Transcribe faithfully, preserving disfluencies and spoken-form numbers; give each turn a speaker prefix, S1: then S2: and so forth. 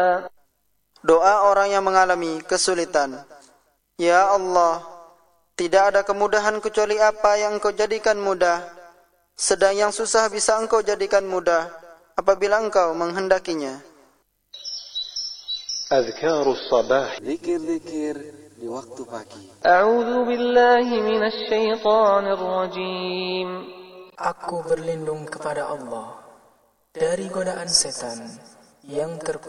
S1: Doa orang yang mengalami kesulitan. Ya Allah, tidak ada kemudahan kecuali apa yang Engkau jadikan mudah, sedang yang susah bisa Engkau jadikan mudah apabila Engkau menghendakinya.
S2: Azkarus sabah,
S3: zikir-zikir di waktu pagi.
S4: A'udzu billahi minasy syaithanir rajim.
S5: Aku berlindung kepada Allah dari godaan setan yang terkutuk.